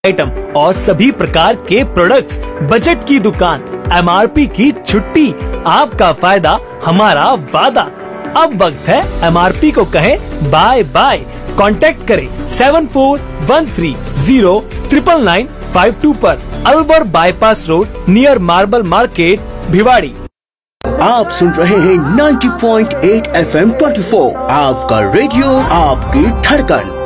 Item और सभी प्रकार के प्रोडक्ट्स, बजट की दुकान, MRP की छुट्टी, आपका फायदा हमारा वादा। अब वक्त है MRP को कहें बाय बाय। कांटेक्ट करें 7413099952 पर, Alwar bypass road near marble market, Bhiwadi. आप सुन रहे हैं 90.8 FM 24, आपका रेडियो, आपकी धड़कन।